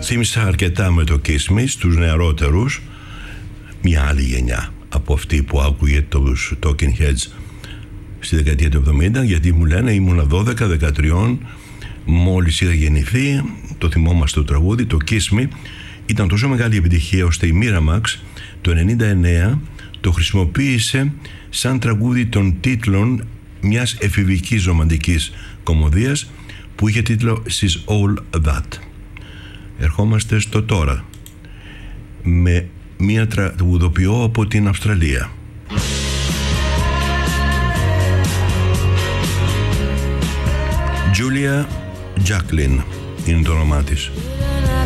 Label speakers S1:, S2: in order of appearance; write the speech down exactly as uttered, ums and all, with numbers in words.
S1: Θύμισα αρκετά με το Kiss Me στους νεαρότερους, μια άλλη γενιά από αυτή που άκουγε τους Talking Heads στη δεκαετία του εβδομήντα, γιατί μου λένε ήμουνα δώδεκα δεκατρία, μόλις είχα γεννηθεί. Το θυμόμαστε το τραγούδι, το Kiss Me ήταν τόσο μεγάλη επιτυχία ώστε η Miramax το ενενήντα εννέα το χρησιμοποίησε σαν τραγούδι των τίτλων μιας εφηβικής ρομαντικής κομμωδίας που είχε τίτλο She's All That. Ερχόμαστε στο τώρα με μια τραγουδοποιό από την Αυστραλία. Julia Jacklin είναι το όνομά της.